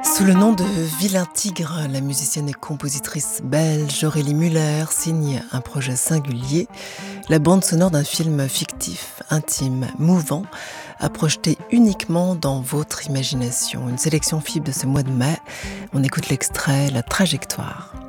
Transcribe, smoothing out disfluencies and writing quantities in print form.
Sous le nom de Vilain Tigre, la musicienne et compositrice belge Aurélie Muller signe un projet singulier, la bande sonore d'un film fictif, intime, mouvant, à projeter uniquement dans votre imagination. Une sélection fibre de ce mois de mai. On écoute l'extrait La Trajectoire.